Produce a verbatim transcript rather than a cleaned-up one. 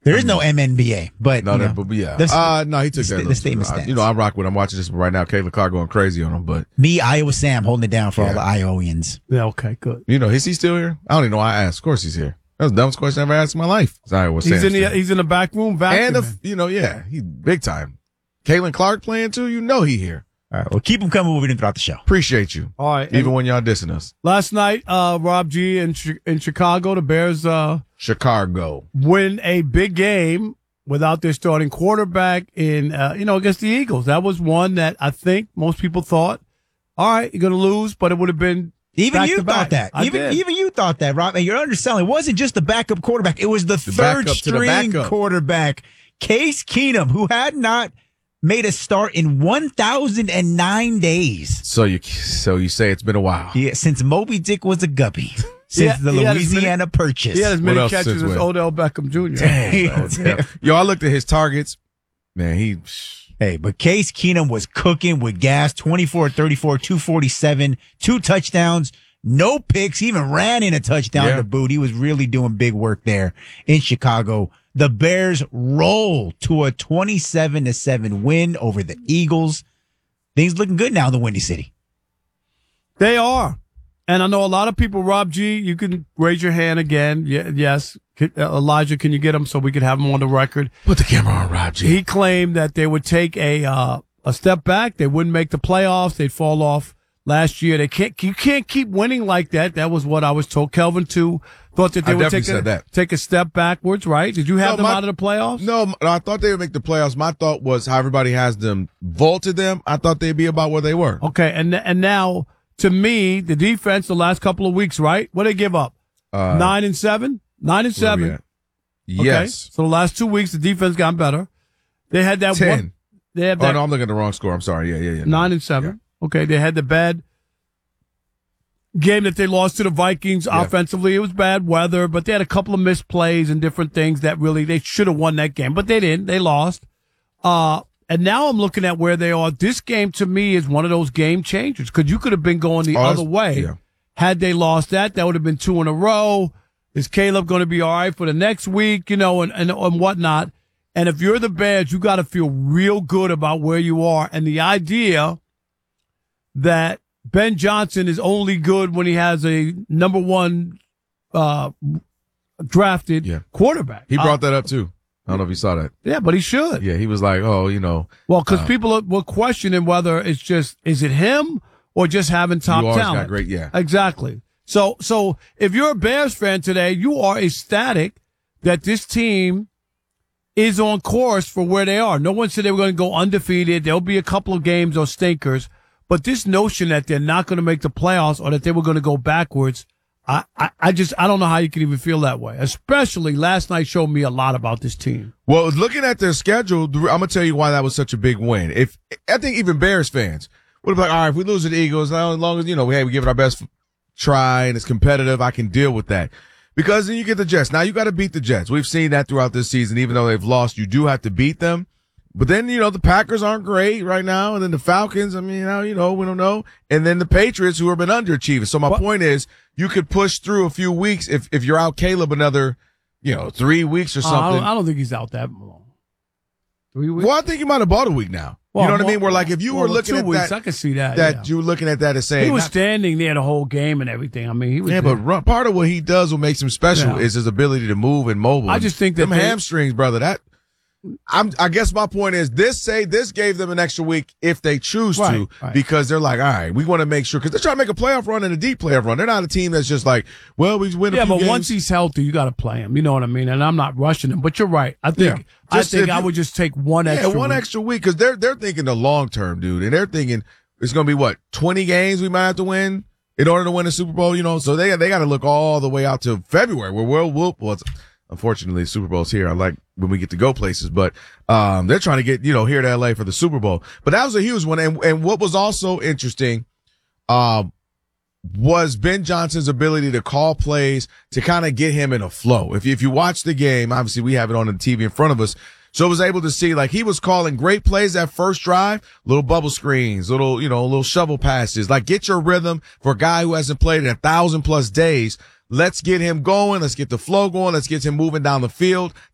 There is no M N B A, but no, you that, know, but yeah, the, uh, no, he took the, that. the statement I, stance. you know, I rock with. I'm watching this right now. Caitlin Clark going crazy on him, but me, Iowa Sam, holding it down for Yeah. all the Iowans. Yeah, okay, good. you know, is he still here? I don't even know why I asked. Of course he's here. That was the dumbest question I ever asked in my life. Sorry, what's He's in the he's in the back room vacuuming. and the, you know, yeah, he big time. Caitlin Clark playing too. You know he here. All right, well, keep them coming moving in throughout the show. Appreciate you. All right, Even and when y'all dissing us. last night, uh, Rob G in Chi- in Chicago, the Bears uh, Chicago. win a big game without their starting quarterback in uh, you know against the Eagles. That was one that I think most people thought, all right, you're going to lose, but it would have been. Even back you to thought back. that. I Even did. even you thought that, Rob. And you're underselling. It wasn't just the backup quarterback. It was the, The third backup to the string backup. quarterback, Case Keenum, who had not made a start in one thousand nine days. So you so you say it's been a while. Yeah, since Moby Dick was a guppy. Since Yeah, the he had as Louisiana Purchase. He had as What many else catches since as when? Odell Beckham Junior Yeah. Yo, I looked at his targets. Man, he Hey, but Case Keenum was cooking with gas, twenty-four thirty-four, two forty-seven, two touchdowns, no picks, he even ran in a touchdown Yeah. to boot. He was really doing big work there in Chicago. The Bears roll to a twenty-seven to seven win over the Eagles. Things looking good now in the Windy City. They are. And I know a lot of people, Rob G, you can raise your hand again. Ye- Yes. Can- uh, Elijah, can you get him so we can have him on the record? put the camera on Rob G. He claimed that they would take a uh, a step back. They wouldn't make the playoffs. They'd fall off last year. They can't. You can't keep winning like that. That was what I was told. Kelvin too thought that they I would take definitely a, said that. take a step backwards. Right? Did you have No, them my- out of the playoffs? No, I thought they would make the playoffs. My thought was how everybody has them vaulted them. I thought they'd be about where they were. Okay. And and now to me, the defense the last couple of weeks, right? What they give up? Uh, Nine and seven. Nine and where we seven. at? Okay. Yes. So the last two weeks, the defense got better. They had that Ten. one. They had Oh that no, I'm looking at the wrong score. I'm sorry. Yeah, yeah, yeah. nine and seven. Okay. They had the bad game that they lost to the Vikings Yeah. offensively. It was bad weather, but they had a couple of missed plays and different things that really they should have won that game, but they didn't. They lost. Uh, and now I'm looking at where they are. This game to me is one of those game changers because you could have been going the Oh, other that's- way. yeah. Had they lost that, that would have been two in a row. Is Caleb going to be all right for the next week, you know, and, and, and whatnot? And if you're the Bears, you got to feel real good about where you are. And the idea that Ben Johnson is only good when he has a number one uh, drafted Yeah. quarterback. He brought Uh, that up too. I don't know if you saw that. yeah, but he should. Yeah, he was like, oh, you know, Well, because Uh, people are, were questioning whether it's just, is it him or just having top you always talent? got great. Yeah, Exactly. So, so if you're a Bears fan today, you are ecstatic that this team is on course for where they are. No one said they were going to go undefeated. There'll be a couple of games or stinkers, but this notion that they're not going to make the playoffs or that they were going to go backwards, I, I, I just, I don't know how you can even feel that way. Especially last night showed me a lot about this team. Well, looking at their schedule, I'm gonna tell you why that was such a big win. If I think even Bears fans would have been like, all right, if we lose to the Eagles, now as long as you know, hey, we give it our best try and it's competitive, I can deal with that. Because then you get the Jets. Now you got to beat the Jets. We've seen that throughout this season. Even though they've lost, you do have to beat them. But then, you know, the Packers aren't great right now. And then the Falcons, I mean, you know, you know, we don't know. And then the Patriots who have been underachieving. So my What? point is you could push through a few weeks if, if you're out Caleb another, you know, three weeks or Uh, I, something. don't, I don't think he's out that long. Three weeks? Well, I think you might have bought a week now. Well, you know what I well, mean? Where like if you well, were looking two at weeks, that, I can see that. that yeah. you were looking at that as saying, He was not- standing there the whole game and everything. I mean, he was. yeah, there. but run, part of what he does, what makes him special, Yeah. is his ability to move and mobile. I just think that them they- hamstrings, brother. That I'm. I guess my point is this. Say this gave them an extra week if they choose Right, to, right. because they're like, all right, we want to make sure because they're trying to make a playoff run and a deep playoff run. They're not a team that's just like, well, we win. A yeah, few but games. once he's healthy, you got to play him. You know what I mean? And I'm not rushing him. But you're right. I think. Yeah. I Just think if I you- would just take one yeah, extra. one week. extra week because they're they're thinking the long term, dude, and they're thinking it's going to be what twenty games we might have to win in order to win a Super Bowl. You know, so they they got to look all the way out to February where we'll whoop. Well, it's, unfortunately, Super Bowl's here. I like when we get to go places, but um, they're trying to get you know here to L A for the Super Bowl. But that was a huge one, and and what was also interesting, um. was Ben Johnson's ability to call plays to kind of get him in a flow. If you, if you watch the game, obviously we have it on the T V in front of us. So I was able to see like he was calling great plays that first drive, little bubble screens, little, you know, little shovel passes, like get your rhythm for a guy who hasn't played in a thousand plus days. Let's get him going. Let's get the flow going. Let's get him moving down the field.